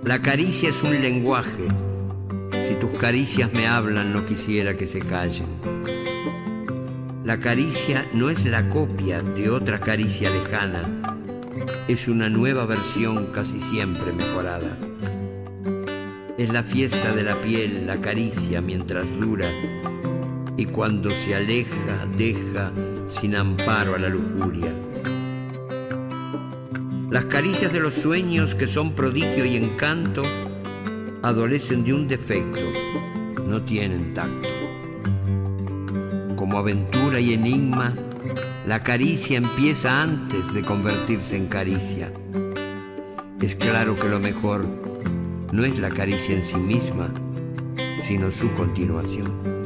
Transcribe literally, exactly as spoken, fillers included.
La caricia es un lenguaje. Si tus caricias me hablan, no quisiera que se callen. La caricia no es la copia de otra caricia lejana, es una nueva versión casi siempre mejorada. Es la fiesta de la piel, la caricia mientras dura, y cuando se aleja, deja sin amparo a la lujuria. Las caricias de los sueños, que son prodigio y encanto, adolecen de un defecto, no tienen tacto. Como aventura y enigma, la caricia empieza antes de convertirse en caricia. Es claro que lo mejor no es la caricia en sí misma, sino su continuación.